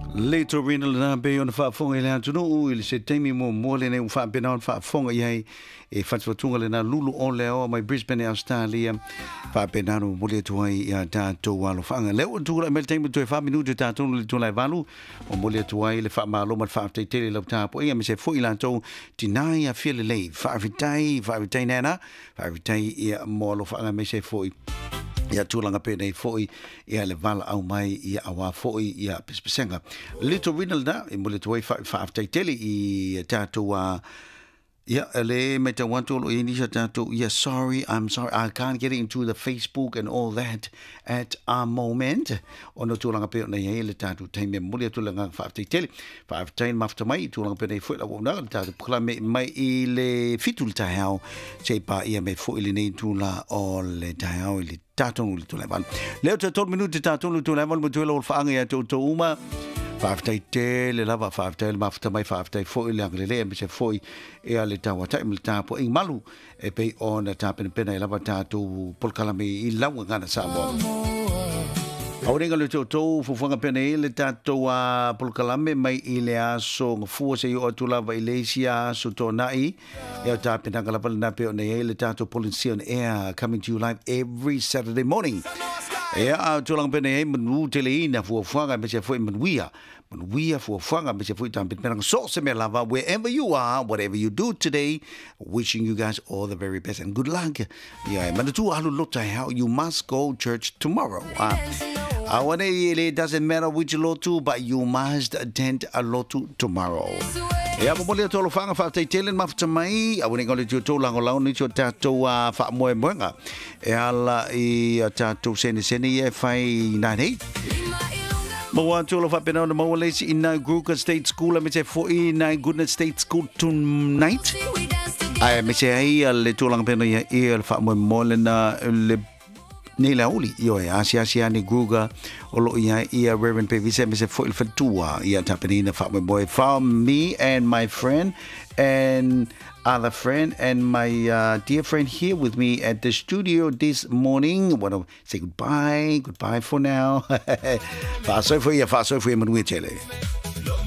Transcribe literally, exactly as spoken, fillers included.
Later in the be on the fat phone and to know il se temi mo mo le ne fa be on fat phone ye e fa tunga le na lulu on le my Brisbane Australia fa be na mo le to ya ta to wa lo fa le o tu le mel temi to fa minuto ta to le to le valu o mo le to le fa ma lo ma fa te te le ta po e me se fo ila to tinai a feel le fa vitai fa vitai na fa vitai ia mo lo fa me se fo ia tūlanga pēnei fōi ia le vala au mai ia awa fōi ia pespesenga. Little Winal na, i mule tuai whaaftai tele i tātou a ia le me te wantolo i nisa tātou ia sorry, I'm sorry, I can't get into the Facebook and all that at a moment. Ono tūlanga pēnei hei le tātou teime mule tūlanga whaaftai tele. Whaaftai mafta mai tūlanga pēnei fōi la wona le tātou pukala me mai i le fitul tahau se pa ia me fōi le nei tūla o le tahau i le tātonu le tūlevan. Leo te tōt minuti tātonu le tūlevan mo tuela o whaanga ia tō tō uma. Whaaftai te le lava, whaaftai le mafta mai, whaaftai fōi le angre lea, me se fōi ea le tāwa tai me le tāpo. Ing malu e pei o na tāpena pena e lava tātou polkalame i launga ngana Samoa. Aurenga le tō tō fufuanga pena e le tātou a polkalame mai i le aso ngafua se i o tu lava i leisia aso tō nai. Ea tāpena kalapa le nape o nei e le tātou policy on air coming to you live every Saturday morning. Ea tūlanga pena e manu tele ina fuafuanga me se fwoi manuia. Manuia fuafuanga me se fwoi tāpena pena so se me lava wherever you are, whatever you do today, wishing you guys all the very best and good luck. Yeah, manatu alu lota how you must go church tomorrow. Uh, I want to, it doesn't matter which lotu, but you must attend a lotu tomorrow. Ea mamole tolo fanga fa te telen mafta mai, awone ngole tu to lango lao ni tu tato a fa moe moenga. Ea la i tato sene sene e fai nine eight. Mawa tolo fa pena na mawa lesi in Gruka State School, a me se fo i na Goodness State School tonight. Ai me se ai le to lang pena ia e fa moe mole na le nei la uli io e asia asia ni Gruga o lo ia ia Reverend Pevise me se fo il fatua ia tapenina fa my boy from me and my friend and other friend and my uh, dear friend here with me at the studio this morning. I want to say goodbye, goodbye for now. Fa so for you, fa so for you,